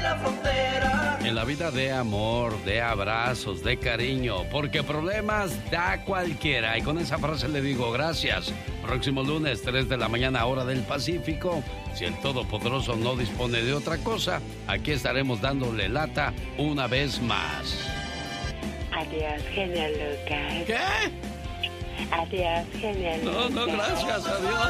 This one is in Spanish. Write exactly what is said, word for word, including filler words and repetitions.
la frontera. En la vida de amor, de abrazos, de cariño, porque problemas da cualquiera. Y con esa frase le digo gracias. Próximo lunes, tres de la mañana, hora del Pacífico. Si el Todopoderoso no dispone de otra cosa, aquí estaremos dándole lata una vez más. Adiós, genio Lucas. ¿Qué? Adiós, genio Lucas. No, no, gracias, adiós.